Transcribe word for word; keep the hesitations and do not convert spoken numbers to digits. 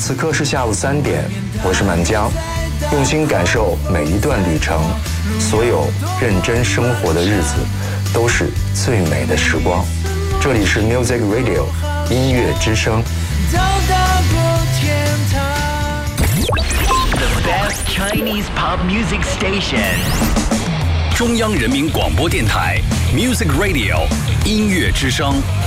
此刻是下午三点，我是满江，用心感受每一段旅程，所有认真生活的日子都是最美的时光。这里是 Music Radio 音乐之声。 The best Chinese pop music station. 中央人民广播电台 Music Radio 音乐之声。